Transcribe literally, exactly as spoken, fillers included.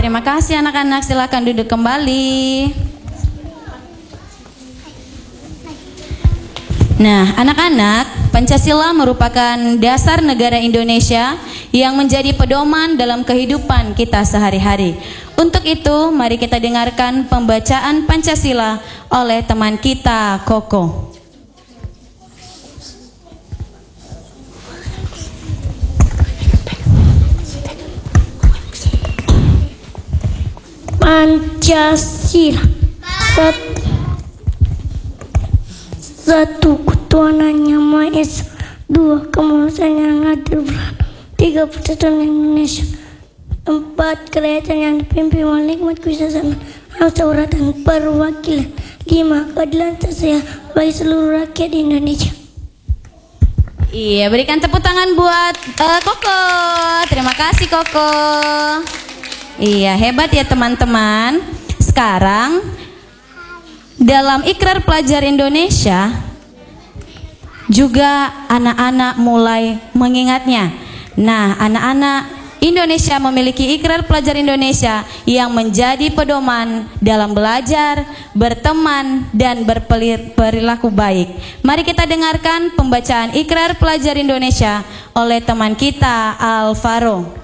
terima kasih anak-anak, silakan duduk kembali. Nah, anak-anak, Pancasila merupakan dasar negara Indonesia yang menjadi pedoman dalam kehidupan kita sehari-hari. Untuk itu, mari kita dengarkan pembacaan Pancasila oleh teman kita, Koko. Pancasila. Satu, satu ketuhanan yang Maha Esa. Dua, kemanusiaan yang adil beradab. Tiga, persatuan Indonesia. Empat, kerakyatan yang dipimpin oleh hikmat kebijaksanaan, musyawarah dan perwakilan. Lima, keadilan sosial bagi seluruh rakyat Indonesia. Iya, berikan tepuk tangan buat uh, Koko. Terima kasih Koko. Iya, hebat ya teman-teman. Sekarang dalam Ikrar Pelajar Indonesia juga anak-anak mulai mengingatnya. Nah, anak-anak Indonesia memiliki Ikrar Pelajar Indonesia yang menjadi pedoman dalam belajar, berteman, dan berperilaku baik. Mari kita dengarkan pembacaan Ikrar Pelajar Indonesia oleh teman kita Alvaro.